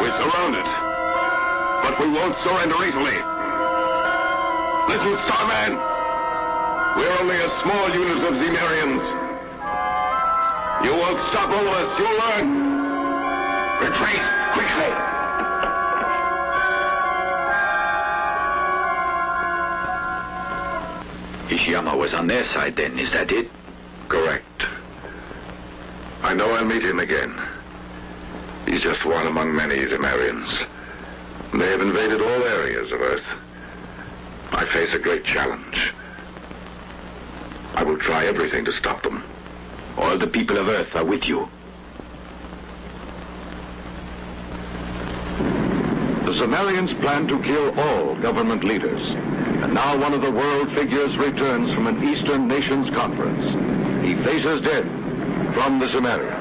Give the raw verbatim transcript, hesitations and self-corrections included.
We're surrounded. But we won't surrender easily. Listen, Starman. We're only a small unit of Zemarians. You won't stop all of us. You'll learn. Retreat, quickly. Ishiyama was on their side then, is that it? Correct. I know I'll meet him again. He's just one among many Zemarians. They have invaded all areas of Earth. I face a great challenge. I will try everything to stop them. All the people of Earth are with you. The Zemarians plan to kill all government leaders. And now one of the world figures returns from an Eastern Nations conference. He faces death from the Zemarians.